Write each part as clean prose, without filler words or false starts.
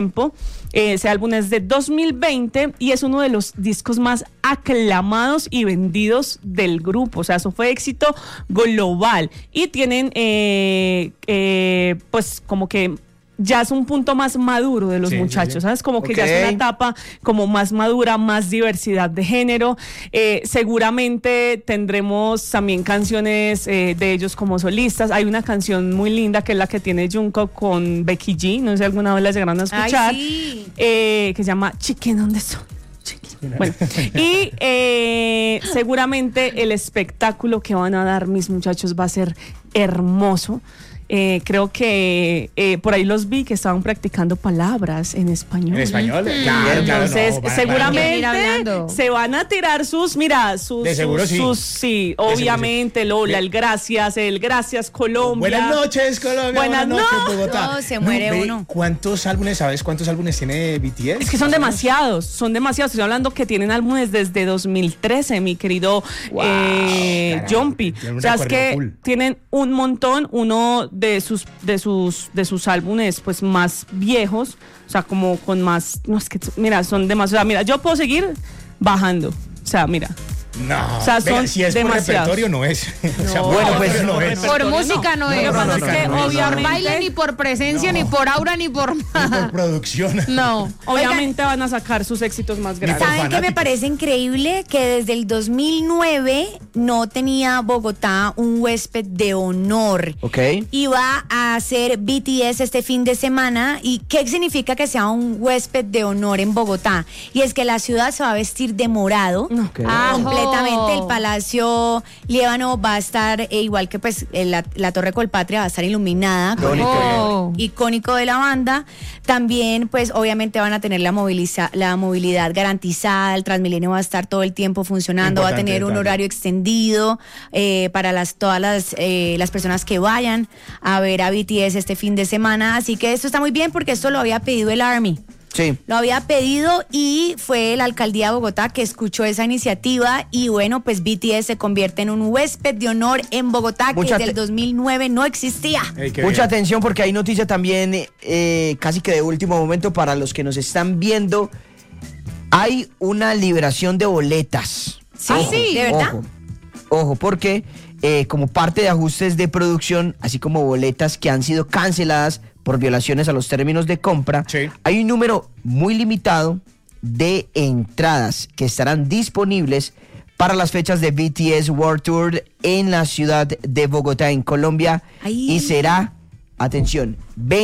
Ese álbum es de 2020 y es uno de los discos más aclamados y vendidos del grupo. O sea, eso fue éxito global. Y tienen, pues, como que ya es un punto más maduro de los muchachos, ¿sabes? Como que ya es una etapa como más madura, más diversidad de género. Seguramente tendremos también canciones de ellos como solistas. Hay una canción muy linda que es la que tiene Jungkook con Becky G, no sé si alguna vez la llegaron a escuchar. Ay, sí. Que se llama Chicken on the Sun. Bueno, y seguramente el espectáculo que van a dar mis muchachos va a ser hermoso. Creo que por ahí los vi que estaban practicando palabras en español. ¿En español? Claro, entonces, claro, no, seguramente se van a tirar sus, mira, de seguro sí, obviamente, Lola, el gracias Colombia. Buenas noches, Colombia. Buenas noches, Bogotá. No, se muere uno. ¿Sabes cuántos álbumes tiene BTS? Es que son demasiados. Estoy hablando que tienen álbumes desde 2013, mi querido Jumpy. O sea, es que tienen un montón, uno de sus álbumes pues más viejos, o sea, como con más, no, es que mira, son demasiados, mira, yo puedo seguir bajando, o sea, mira. No, o sea, son si es por repertorio no es. No, o sea, bueno, pues no es. Por música no es. Lo que pasa es que obviamente por baile, ni por presencia, ni por aura, ni por nada. Por producción. No, obviamente van a sacar sus éxitos más grandes. ¿Saben qué me parece increíble? Que desde el 2009 no tenía Bogotá un huésped de honor. Ok. Iba a hacer BTS este fin de semana. ¿Y qué significa que sea un huésped de honor en Bogotá? Y es que la ciudad se va a vestir de morado. Okay. Completamente. El Palacio Líbano va a estar, igual que pues la Torre Colpatria va a estar iluminada. Icónico de la banda. También pues obviamente van a tener la movilidad garantizada. El Transmilenio va a estar todo el tiempo funcionando. Va a tener un horario extendido para todas las personas que vayan a ver a BTS este fin de semana. Así que esto está muy bien porque esto lo había pedido el ARMY. Sí. Lo había pedido y fue la alcaldía de Bogotá que escuchó esa iniciativa y bueno, pues BTS se convierte en un huésped de honor en Bogotá que desde el 2009 no existía. Mucha atención porque hay noticia también casi que de último momento para los que nos están viendo. Hay una liberación de boletas. Sí, sí, ¿de verdad? Ojo, porque como parte de ajustes de producción, así como boletas que han sido canceladas por violaciones a los términos de compra, hay un número muy limitado de entradas que estarán disponibles para las fechas de BTS World Tour en la ciudad de Bogotá, en Colombia. Y será, atención,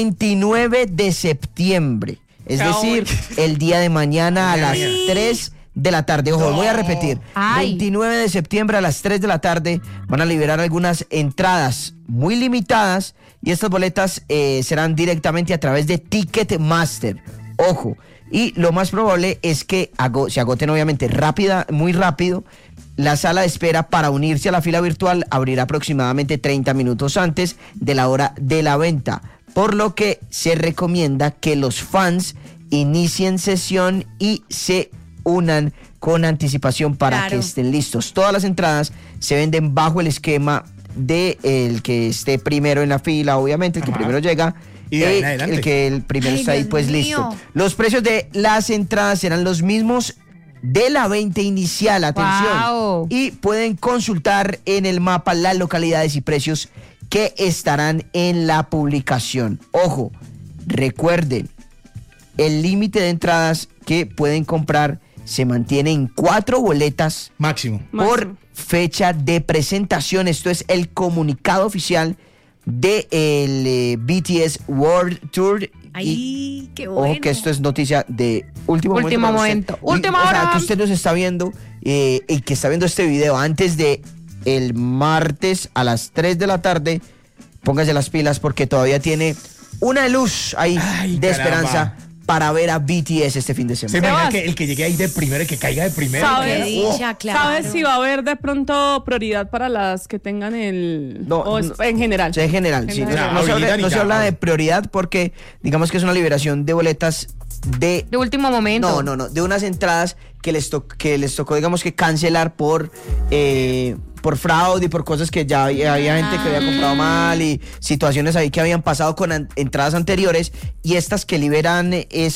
29 de septiembre, es decir, el día de mañana a las 3 de la tarde. Ojo, voy a repetir. 29 de septiembre a las 3 de la tarde van a liberar algunas entradas muy limitadas y estas boletas serán directamente a través de Ticketmaster. Ojo, y lo más probable es que se agoten obviamente muy rápido. La sala de espera para unirse a la fila virtual abrirá aproximadamente 30 minutos antes de la hora de la venta, por lo que se recomienda que los fans inicien sesión y se unan con anticipación para que estén listos. Todas las entradas se venden bajo el esquema de el que esté primero en la fila, obviamente, el que primero llega, y el que el primero está ahí, pues listo. Los precios de las entradas serán los mismos de la venta inicial, atención, y pueden consultar en el mapa las localidades y precios que estarán en la publicación. Ojo, recuerden, el límite de entradas que pueden comprar se mantiene en 4 boletas máximo por fecha de presentación. Esto es el comunicado oficial del BTS World Tour. Ay, qué bueno. Ojo que esto es noticia de último momento. Última hora. O sea, que usted nos está viendo y que está viendo este video antes de el martes a las 3 de la tarde, póngase las pilas porque todavía tiene una luz ahí de esperanza para ver a BTS este fin de semana. Se imagina que el que llegue ahí de primero, el que caiga de primero. ¿Sabes si va a haber de pronto prioridad para las que tengan el... en general? En general, sí. No se habla de prioridad porque digamos que es una liberación de boletas de último momento. No, de unas entradas que les tocó, digamos que cancelar por fraude y por cosas que ya había gente que había comprado mal y situaciones ahí que habían pasado con entradas anteriores, y estas que liberan